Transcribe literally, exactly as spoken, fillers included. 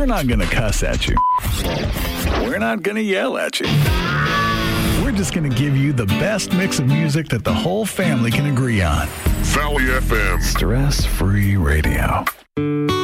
We're not going to cuss at you. We're not going to yell at you. We're just going to give you the best mix of music that the whole family can agree on. Valley F M. Stress-free radio.